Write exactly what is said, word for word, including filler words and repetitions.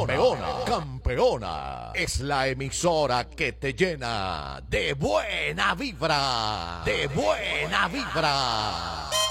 campeona, campeona. Es la emisora que te llena de buena vibra, de buena vibra.